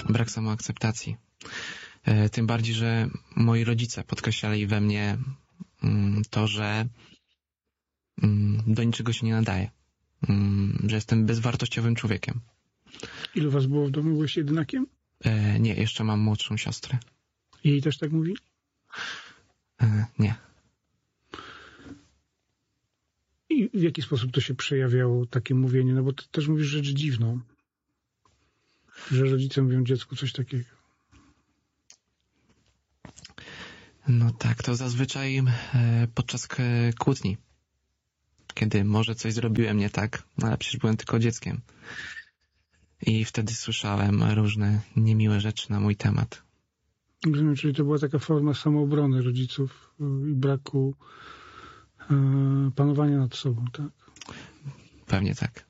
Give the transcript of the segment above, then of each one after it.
brak samoakceptacji. Tym bardziej, że moi rodzice podkreślali we mnie to, że do niczego się nie nadaje. Że jestem bezwartościowym człowiekiem. Ilu was było w domu? Byłeś jedynakiem? Nie, jeszcze mam młodszą siostrę. I jej też tak mówi? Nie. I w jaki sposób to się przejawiało, takie mówienie? No bo ty też mówisz rzecz dziwną, że rodzice mówią dziecku coś takiego. No tak, to zazwyczaj podczas kłótni. Kiedy może coś zrobiłem nie tak, no ale przecież byłem tylko dzieckiem. I wtedy słyszałem różne niemiłe rzeczy na mój temat. Rozumiem, czyli to była taka forma samoobrony rodziców i braku panowania nad sobą, tak? Pewnie tak.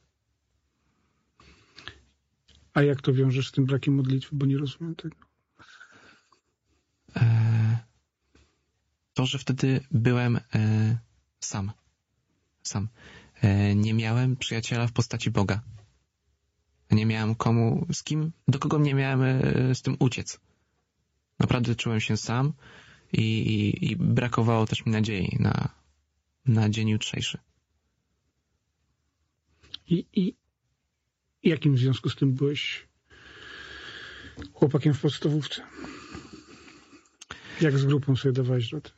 A jak to wiążesz z tym brakiem modlitwy, bo nie rozumiem tego? To, że wtedy byłem sam. Nie miałem przyjaciela w postaci Boga. Nie miałem do kogo nie miałem z tym uciec. Naprawdę czułem się sam i brakowało też mi nadziei na dzień jutrzejszy. I jakim w związku z tym byłeś chłopakiem w podstawówce? Jak z grupą sobie dawałeś radę?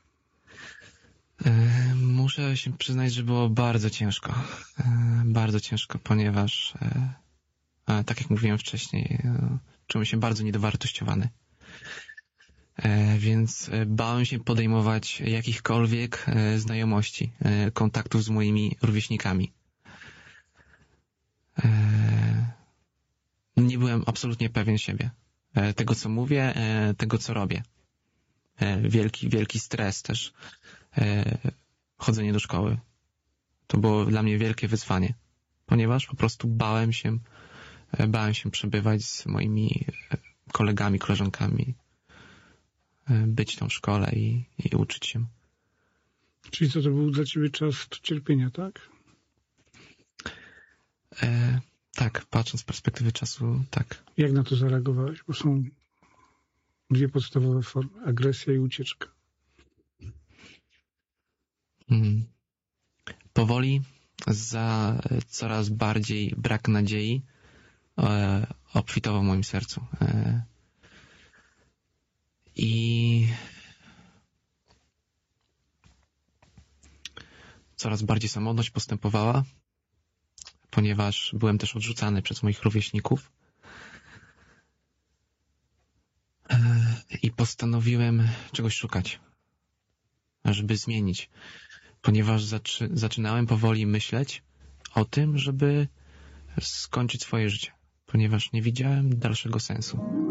Muszę się przyznać, że było bardzo ciężko. Bardzo ciężko, ponieważ tak jak mówiłem wcześniej, czułem się bardzo niedowartościowany. Więc bałem się podejmować jakichkolwiek znajomości, kontaktów z moimi rówieśnikami. Nie byłem absolutnie pewien siebie. Tego, co mówię, tego, co robię. Wielki stres też. Chodzenie do szkoły. To było dla mnie wielkie wyzwanie, ponieważ po prostu bałem się przebywać z moimi kolegami, koleżankami, być tam w szkole i uczyć się. Czyli co, to był dla ciebie czas cierpienia, tak? Tak, patrząc z perspektywy czasu, tak. Jak na to zareagowałeś? Bo są dwie podstawowe formy. Agresja i ucieczka. Powoli coraz bardziej brak nadziei obfitował w moim sercu. I coraz bardziej samotność postępowała, ponieważ byłem też odrzucany przez moich rówieśników. I postanowiłem czegoś szukać, żeby zmienić, ponieważ zaczynałem powoli myśleć o tym, żeby skończyć swoje życie, ponieważ nie widziałem dalszego sensu.